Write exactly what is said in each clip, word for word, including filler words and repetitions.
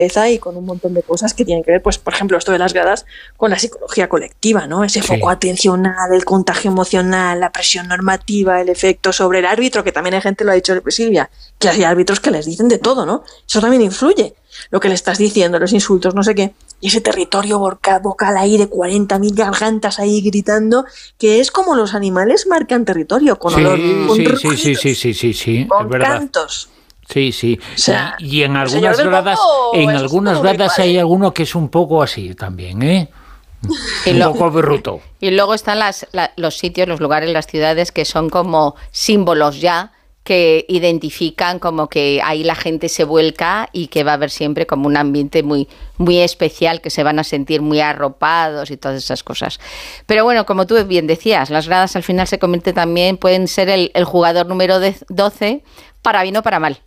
y con un montón de cosas que tienen que ver, pues por ejemplo, esto de las gradas con la psicología colectiva, ¿no? Ese foco sí. atencional, el contagio emocional, la presión normativa, el efecto sobre el árbitro, que también hay gente, lo ha dicho Silvia, que hay árbitros que les dicen de todo, ¿no? Eso también influye. Lo que le estás diciendo, los insultos, no sé qué, y ese territorio vocal, vocal ahí de cuarenta mil gargantas ahí gritando, que es como los animales marcan territorio, con sí, olor, con sí, ruidos, sí, sí, sí, sí, sí, con es verdad. cantos. Sí, sí. O sea, y, y en algunas gradas, en algunas gradas hay alguno que es un poco así también, ¿eh? Y un lo, poco berruto. Y luego están las, la, los sitios, los lugares, las ciudades que son como símbolos ya, que identifican como que ahí la gente se vuelca y que va a haber siempre como un ambiente muy, muy especial, que se van a sentir muy arropados y todas esas cosas. Pero bueno, como tú bien decías, las gradas al final se convierten también, pueden ser el, el jugador número doce, para bien o para mal.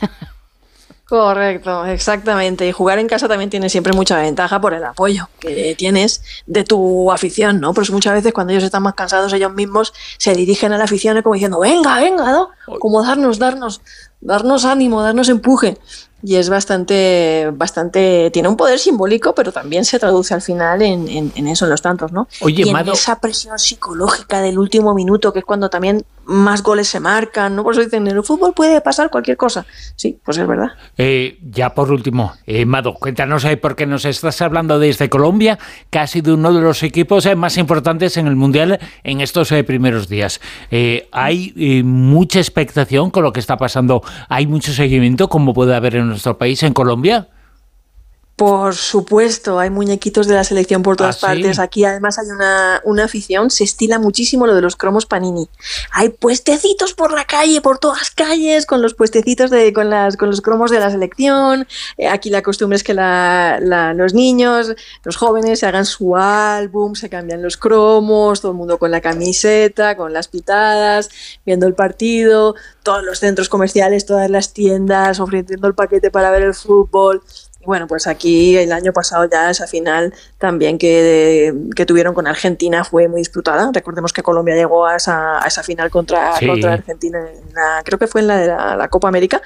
Correcto, exactamente. Y jugar en casa también tiene siempre mucha ventaja por el apoyo que tienes de tu afición, ¿no? Pues muchas veces cuando ellos están más cansados, ellos mismos se dirigen a la afición como diciendo, venga, venga, ¿no? Como darnos, darnos, darnos ánimo, darnos empuje. Y es bastante, bastante, tiene un poder simbólico, pero también se traduce al final en, en, en eso, en los tantos, ¿no? Oye, y en Mado, esa presión psicológica del último minuto, que es cuando también más goles se marcan, ¿no? Por eso dicen, en el fútbol puede pasar cualquier cosa. Sí, pues es verdad. Eh, ya por último, eh, Mado, cuéntanos ahí, porque nos estás hablando desde Colombia, que ha sido uno de los equipos eh, más importantes en el Mundial en estos eh, primeros días. Eh, hay eh, mucha expectación con lo que está pasando, hay mucho seguimiento, como puede haber en nuestro país, en Colombia. Por supuesto, hay muñequitos de la selección por todas ¿Ah, partes. sí? Aquí además hay una, una afición, se estila muchísimo lo de los cromos Panini. Hay puestecitos por la calle, por todas las calles, con los puestecitos de, con las, con los cromos de la selección. Eh, aquí la costumbre es que la, la, los niños, los jóvenes se hagan su álbum, se cambian los cromos, todo el mundo con la camiseta, con las pitadas, viendo el partido, todos los centros comerciales, todas las tiendas ofreciendo el paquete para ver el fútbol. Bueno, pues aquí el año pasado ya esa final también que, que tuvieron con Argentina fue muy disputada. Recordemos que Colombia llegó a esa, a esa final contra, sí. contra Argentina, en la, creo que fue en la de la, la Copa América.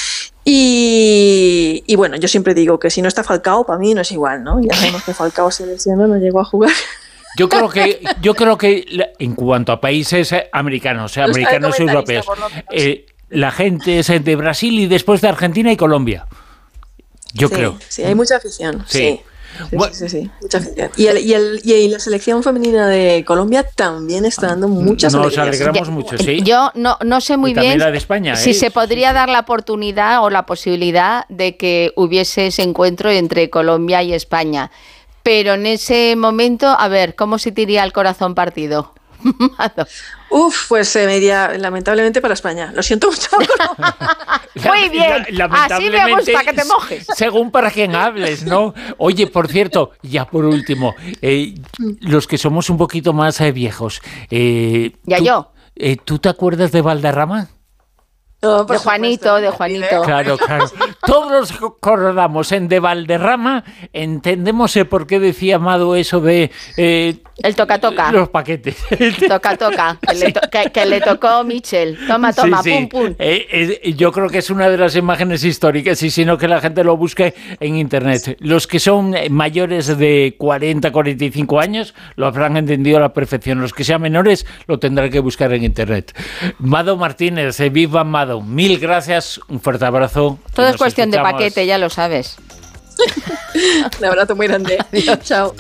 Y, y bueno, yo siempre digo que si no está Falcao, para mí no es igual, ¿no? Ya sabemos que Falcao se lesionó, no llegó a jugar. Yo creo que, yo creo que en cuanto a países americanos, americanos y europeos, eh, la gente es de Brasil y después de Argentina y Colombia. Yo sí, creo. Sí, hay mucha afición. Sí. sí. Sí, bueno. sí, sí, sí, mucha afición. Y, el, y, el, y la selección femenina de Colombia también está dando muchas Nos alegrías. alegramos mucho, sí. Yo no, no sé muy y bien la de España, si ¿eh? se podría sí, sí. dar la oportunidad o la posibilidad de que hubiese ese encuentro entre Colombia y España. Pero en ese momento, a ver, ¿cómo se te iría el corazón partido? Uf, pues se me iría lamentablemente para España. Lo siento mucho. Muy bien, la, así me gusta que te mojes. Según para quién hables, ¿no? Oye, por cierto, ya por último, eh, los que somos un poquito más eh, viejos. Eh, ya tú, yo. Eh, ¿Tú te acuerdas de Valderrama? No, de Juanito, supuesto. de Juanito. Claro, claro. Todos los acordamos en de Valderrama, entendemos por qué decía Amado eso de... Eh, el toca-toca. Los paquetes. Toca-toca, que, le to que, que le tocó Michel. Toma, toma, sí, sí. pum, pum. Eh, eh, yo creo que es una de las imágenes históricas y si no que la gente lo busque en internet. Los que son mayores de cuarenta, cuarenta y cinco años lo habrán entendido a la perfección. Los que sean menores lo tendrán que buscar en internet. Mado Martínez, eh, viva Mado. Mil gracias, un fuerte abrazo. Todo es cuestión escuchamos. de paquete, ya lo sabes. Un abrazo muy grande. Adiós. Chao.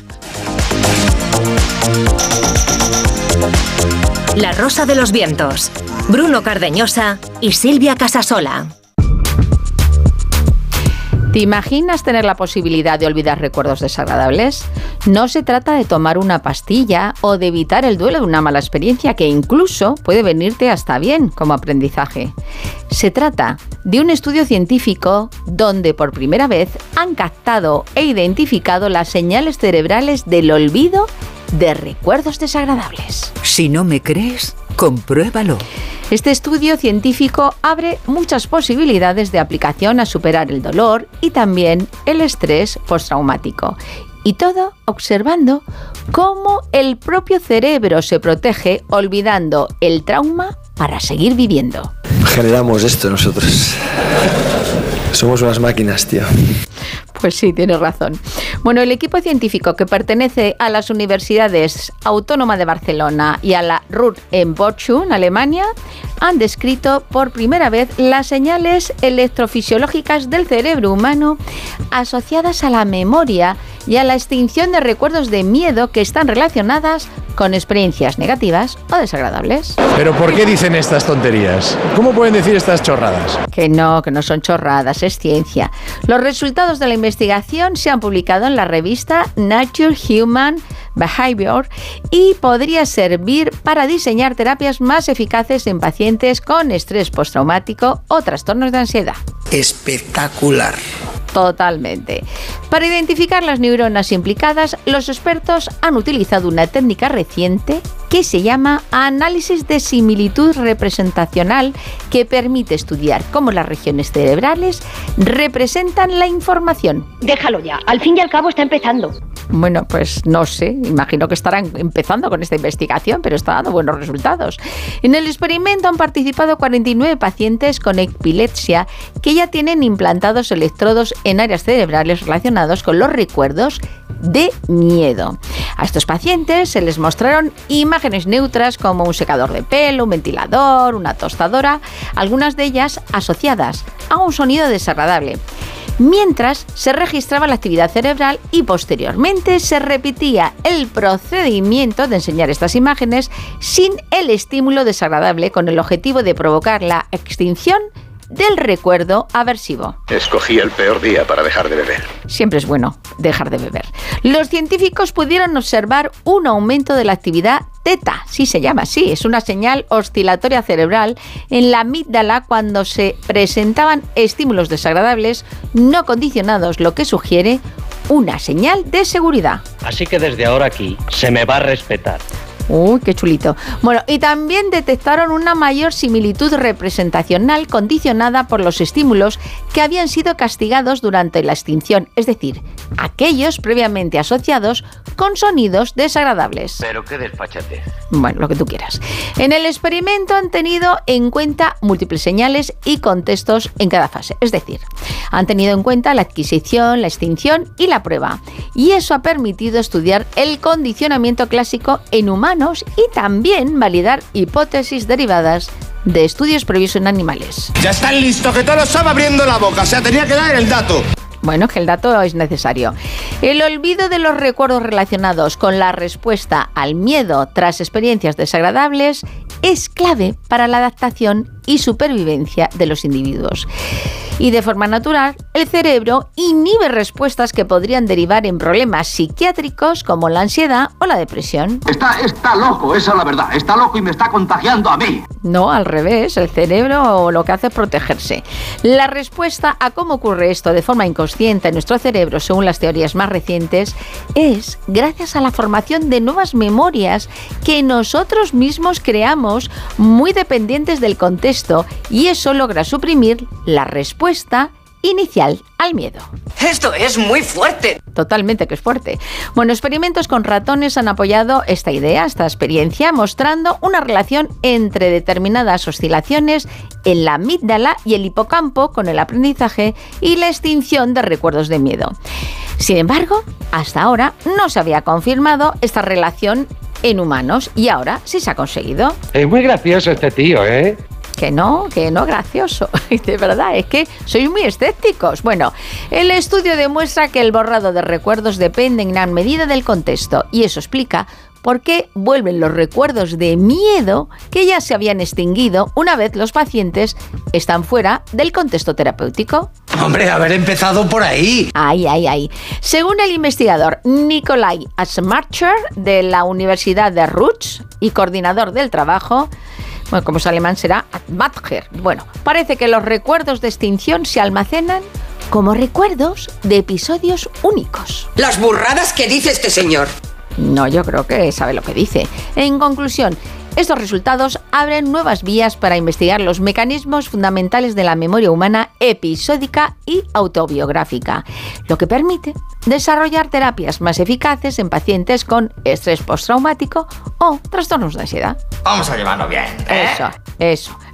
La Rosa de los Vientos. Bruno Cardeñosa y Silvia Casasola. ¿Te imaginas tener la posibilidad de olvidar recuerdos desagradables? No se trata de tomar una pastilla o de evitar el duelo de una mala experiencia que incluso puede venirte hasta bien como aprendizaje. Se trata de un estudio científico donde por primera vez han captado e identificado las señales cerebrales del olvido de recuerdos desagradables. Si no me crees, compruébalo. Este estudio científico abre muchas posibilidades de aplicación a superar el dolor y también el estrés postraumático. Y todo observando cómo el propio cerebro se protege olvidando el trauma para seguir viviendo. Generamos esto nosotros. Somos unas máquinas, tío. Pues sí, tienes razón. Bueno, el equipo científico que pertenece a las universidades Autónoma de Barcelona y a la R U T en Bochum, Alemania, han descrito por primera vez las señales electrofisiológicas del cerebro humano asociadas a la memoria y a la extinción de recuerdos de miedo que están relacionadas con experiencias negativas o desagradables. ¿Pero por qué dicen estas tonterías? ¿Cómo pueden decir estas chorradas? Que no, que no son chorradas, es ciencia. Los resultados de la investigación se han publicado en la revista Nature Human Behavior y podría servir para diseñar terapias más eficaces en pacientes con estrés postraumático o trastornos de ansiedad. Espectacular. Totalmente. Para identificar las neuronas implicadas, los expertos han utilizado una técnica reciente que se llama análisis de similitud representacional, que permite estudiar cómo las regiones cerebrales representan la información. Déjalo ya, al fin y al cabo está empezando. Bueno, pues no sé, imagino que estarán empezando con esta investigación, pero está dando buenos resultados. En el experimento han participado cuarenta y nueve pacientes con epilepsia que ya tienen implantados electrodos en áreas cerebrales relacionados con los recuerdos de miedo. A estos pacientes se les mostraron imágenes neutras como un secador de pelo, un ventilador, una tostadora, algunas de ellas asociadas a un sonido desagradable, mientras se registraba la actividad cerebral y posteriormente se repetía el procedimiento de enseñar estas imágenes sin el estímulo desagradable, con el objetivo de provocar la extinción del recuerdo aversivo. Escogí el peor día para dejar de beber. Siempre es bueno dejar de beber. Los científicos pudieron observar un aumento de la actividad teta, sí se llama así, es una señal oscilatoria cerebral en la amígdala cuando se presentaban estímulos desagradables no condicionados, lo que sugiere una señal de seguridad. Así que desde ahora aquí se me va a respetar. Uy, qué chulito. Bueno, y también detectaron una mayor similitud representacional condicionada por los estímulos que habían sido castigados durante la extinción, es decir, aquellos previamente asociados con sonidos desagradables. Pero qué desfachatez. Bueno, lo que tú quieras. En el experimento han tenido en cuenta múltiples señales y contextos en cada fase, es decir, han tenido en cuenta la adquisición, la extinción y la prueba. Y eso ha permitido estudiar el condicionamiento clásico en humanos y también validar hipótesis derivadas de estudios previos en animales. Ya están listos, que todos están abriendo la boca, o sea, tenía que dar el dato. Bueno, que el dato es necesario. El olvido de los recuerdos relacionados con la respuesta al miedo tras experiencias desagradables es clave para la adaptación y supervivencia de los individuos. Y de forma natural, el cerebro inhibe respuestas que podrían derivar en problemas psiquiátricos como la ansiedad o la depresión. Está, está loco, esa es la verdad. Está loco y me está contagiando a mí. No, al revés. El cerebro lo que hace es protegerse. La respuesta a cómo ocurre esto de forma inconsciente en nuestro cerebro, según las teorías más recientes, es gracias a la formación de nuevas memorias que nosotros mismos creamos, muy dependientes del contexto, y eso logra suprimir la respuesta inicial al miedo. ¡Esto es muy fuerte! Totalmente que es fuerte. Bueno, experimentos con ratones han apoyado esta idea, esta experiencia, mostrando una relación entre determinadas oscilaciones en la amígdala y el hipocampo con el aprendizaje y la extinción de recuerdos de miedo. Sin embargo, hasta ahora no se había confirmado esta relación en humanos y ahora sí se ha conseguido. Es muy gracioso este tío, ¿eh? Que no, que no gracioso. De verdad, es que sois muy escépticos. Bueno, el estudio demuestra que el borrado de recuerdos depende en gran medida del contexto y eso explica por qué vuelven los recuerdos de miedo que ya se habían extinguido una vez los pacientes están fuera del contexto terapéutico. Hombre, haber empezado por ahí. Ay, ay, ay. Según el investigador Nikolai Asmarcher de la Universidad de Rutsch y coordinador del trabajo, bueno, como es alemán será Asmarcher. Bueno, parece que los recuerdos de extinción se almacenan como recuerdos de episodios únicos. Las burradas que dice este señor. No, yo creo que sabe lo que dice. En conclusión, estos resultados abren nuevas vías para investigar los mecanismos fundamentales de la memoria humana episódica y autobiográfica, lo que permite desarrollar terapias más eficaces en pacientes con estrés postraumático o trastornos de ansiedad. Vamos a llevarlo bien, ¿eh? Eso, eso.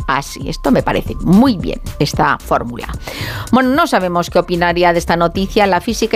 Así, esto me parece muy bien, esta fórmula. Bueno, no sabemos qué opinaría de esta noticia la física